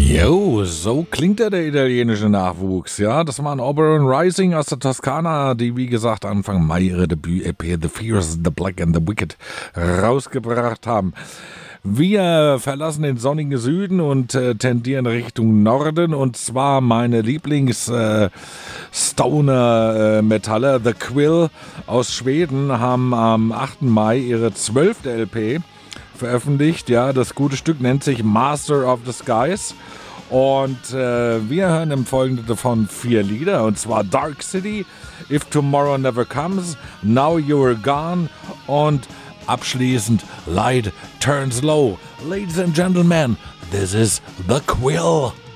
Jo, so klingt der italienische Nachwuchs, ja. Das waren Oberon Rising aus der Toskana, die wie gesagt Anfang Mai ihre Debüt-EP The Fierce, The Black and The Wicked rausgebracht haben. Wir verlassen den sonnigen Süden und tendieren Richtung Norden, und zwar meine Lieblings-Stoner-Metaller, The Quill aus Schweden, haben am 8. Mai ihre 12. LP veröffentlicht. Ja, das gute Stück nennt sich Master of the Skies. Und wir hören im Folgenden davon 4 Lieder, und zwar Dark City, If Tomorrow Never Comes, Now You're Gone und abschließend Light Turns Low. Ladies and Gentlemen, this is The Quill.